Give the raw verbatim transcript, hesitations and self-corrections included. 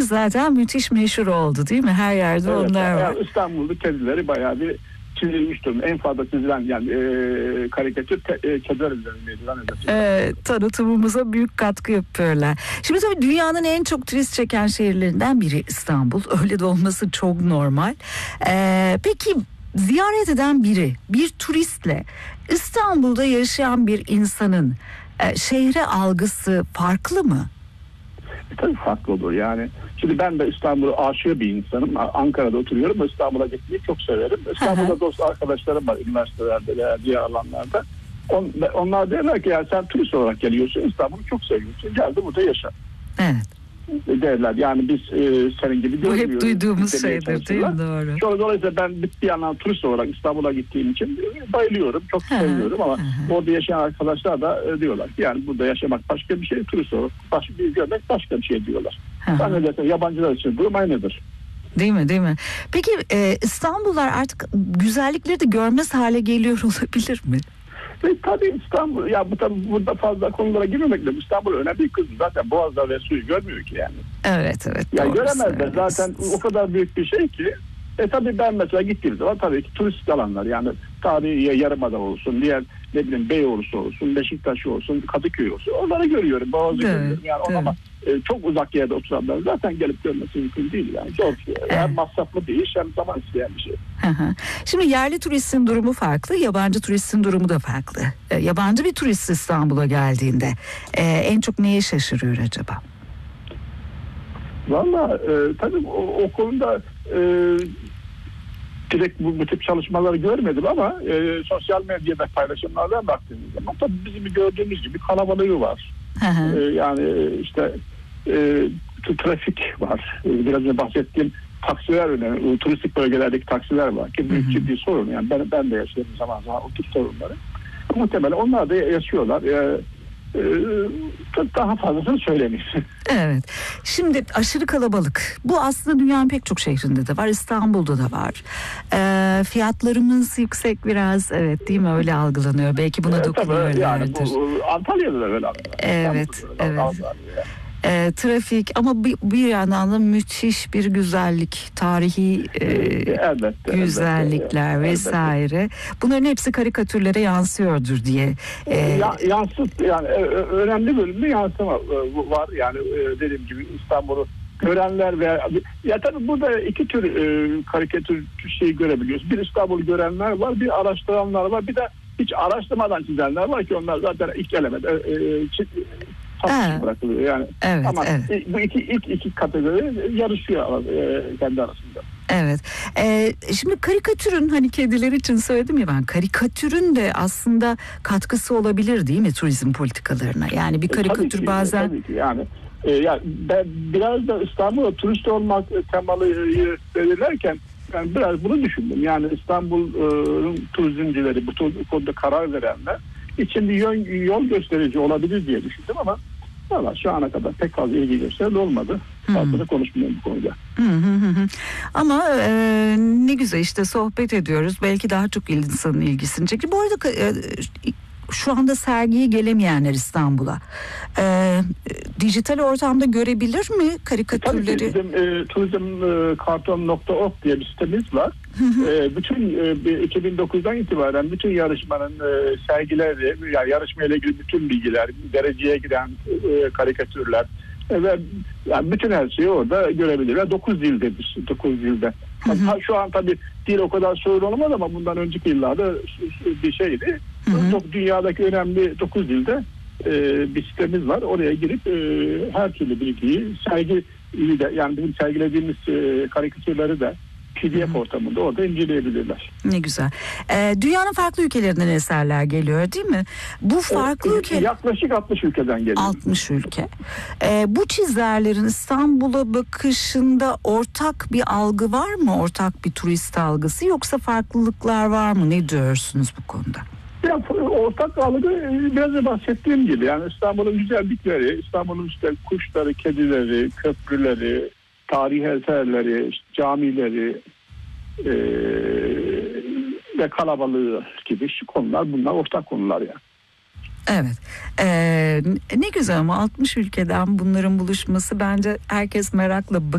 zaten müthiş meşhur oldu değil mi? Her yerde Evet, onlar var. Yani İstanbul'da kedileri bayağı bir çizilmiş durumda. En fazla çizilen yani e, karikatür te, e, kediler üzerindeydi. E, tanıtımımıza büyük katkı yapıyorlar. Şimdi tabii dünyanın en çok turist çeken şehirlerinden biri İstanbul. Öyle de olması çok normal. E, peki ziyaret eden biri, bir turistle İstanbul'da yaşayan bir insanın e, şehre algısı farklı mı? E, tabii farklı olur yani. Şimdi ben de İstanbul'a aşığı bir insanım. Ankara'da oturuyorum. İstanbul'a gitmeyi çok severim. İstanbul'da dost arkadaşlarım var üniversitelerde veya diğer alanlarda. On, onlar derler ki ya sen turist olarak geliyorsun, İstanbul'u çok seviyorsun. Gel de burada yaşa. Evet. Derler. Yani biz e, senin gibi bu hep duyduğumuz şeydir değil mi? Doğru. Şu, dolayısıyla ben bir yandan turist olarak İstanbul'a gittiğim için bayılıyorum. Çok seviyorum ama orada yaşayan arkadaşlar da e, diyorlar ki yani burada yaşamak başka bir şey, turist olarak başka bir görmek başka bir şey diyorlar. Zannedersem yabancılar için durum aynıdır. Değil mi değil mi? Peki e, İstanbullular artık güzellikleri de görmez hale geliyor olabilir mi? Ve tabii İstanbul, ya bu tabii burada fazla konulara girmemek lazım. İstanbul önemli bir kız zaten boğazlar ve suyu görmüyor ki yani. Evet evet. Ya göremezler zaten o kadar büyük bir şey ki. E tabii ben mesela gittiğim zaman tabii ki turist alanlar yani tarihi Yarımada olsun, diğer ne bileyim Beyoğlu'su olsun, Beşiktaş olsun, Kadıköy olsun onları görüyorum. Boğazı evet, görüyorum yani evet. Ama e, çok uzak yerde oturanlar zaten gelip görmesi mümkün değil yani. Zor. Evet. Hem masraflı bir iş hem zaman isteyen bir şey. Şimdi yerli turistin durumu farklı, yabancı turistin durumu da farklı. E, yabancı bir turist İstanbul'a geldiğinde e, en çok neye şaşırıyor acaba? Valla e, tabii o, o konuda e, direkt bu, bu tip çalışmaları görmedim ama e, sosyal medyada paylaşımlardan baktığımız zaman tabii bizim gördüğümüz gibi kalabalığı var. E, yani işte e, trafik var. E, biraz önce bahsettiğim taksiler önemli. Turistik bölgelerdeki taksiler var ki büyük ciddi sorun. Yani ben, ben de yaşıyorum zaman zaman o tip sorunları. Muhtemelen onlar da yaşıyorlar. E, daha fazlasını söylemeyeyim. Evet. Şimdi aşırı kalabalık. Bu aslında dünyanın pek çok şehrinde de var. İstanbul'da da var. E, fiyatlarımız yüksek biraz. Evet değil mi? Öyle algılanıyor. Belki buna e, dokunuyorlardır. Yani bu, Antalya'da da öyle algılanıyor. Evet. Evet. E, trafik ama bir, bir yandan da müthiş bir güzellik, tarihi e, elbette, güzellikler elbette, vesaire. Elbette. Bunların hepsi karikatürlere yansıyordur diye. E, ya, yansıt yani önemli bölümde yansıma var yani dediğim gibi İstanbul'u görenler veya ya tabii burada iki tür e, karikatür şeyi görebiliyoruz. Bir İstanbul'u görenler var, bir araştıranlar var, bir de hiç araştırmadan çizenler var ki onlar zaten ilk element. E, e, Tartışma bırakılıyor yani. Evet, ama evet. bu iki ilk iki kategori yarışıyor e, kendi arasında. Evet. Ee, şimdi karikatürün hani kediler için söyledim ya ben karikatürün de aslında katkısı olabilir değil mi turizm politikalarına? Yani bir karikatür e, tabii ki, bazen. Tabii ki yani. E, yani ben biraz da İstanbul'da turist olmak temalıyı belirlerken ben biraz bunu düşündüm. Yani İstanbul'un turizmcileri bu konuda karar verenler için bir yön, yol gösterici olabilir diye düşündüm ama valla şu ana kadar pek fazla ilgi gösterili olmadı. Fazla da konuşmuyorum bu konuda. Hı hı hı. Ama e, ne güzel işte sohbet ediyoruz. Belki daha çok insanın ilgisini çekiyor. Bu arada e, şu anda sergiye gelemeyenler İstanbul'a e, dijital ortamda görebilir mi karikatürleri? Tabii ki bizim e, turizmkarton nokta org diye bir sitemiz var. Hı hı. E, bütün e, iki bin dokuzdan itibaren bütün yarışmanın e, sergileri, yani yarışma ile ilgili bütün bilgiler, dereceye giren e, karikatürler e, ve yani bütün her şeyi orada görebilirler. dokuz dildedir. dokuz dilde. Hı hı. Şu an tabii dil o kadar sorun olmadı ama bundan önceki yıllarda bir şeydi. Hı hı. Dünyadaki önemli dokuz dilde e, bir sitemiz var. Oraya girip e, her türlü bilgiyi sergi de yani bizim sergilediğimiz e, karikatürleri de P D F ortamında orada inceleyebilirler. Ne güzel. Ee, dünyanın farklı ülkelerinden eserler geliyor değil mi? Bu farklı ee, ülke... Yaklaşık altmış ülkeden geliyor. altmış ülke. Ee, bu çizerlerin İstanbul'a bakışında ortak bir algı var mı? Ortak bir turist algısı yoksa farklılıklar var mı? Ne diyorsunuz bu konuda? Ya, ortak algı biraz da bahsettiğim gibi yani İstanbul'un güzellikleri, İstanbul'un işte kuşları, kedileri, köprüleri, tarihi eserleri, işte camileri e, ve kalabalığı gibi şu konular bunlar ortak konular yani. Evet. Ee, ne güzel ama altmış ülkeden bunların buluşması bence herkes merakla